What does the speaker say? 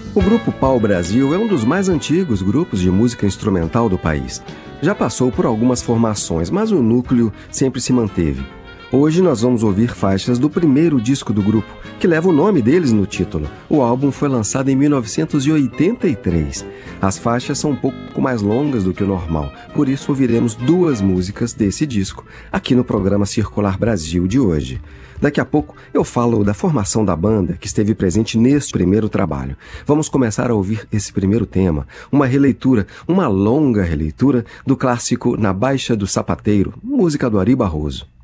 O Grupo Pau Brasil é um dos mais antigos grupos de música instrumental do país. Já passou por algumas formações, mas o núcleo sempre se manteve. Hoje nós vamos ouvir faixas do primeiro disco do grupo, que leva o nome deles no título. O álbum foi lançado em 1983. As faixas são um pouco mais longas do que o normal, por isso ouviremos 2 músicas desse disco, aqui no programa Circular Brasil de hoje. Daqui a pouco eu falo da formação da banda que esteve presente neste primeiro trabalho. Vamos começar a ouvir esse primeiro tema, uma releitura, uma longa releitura do clássico Na Baixa do Sapateiro, música do Ari Barroso.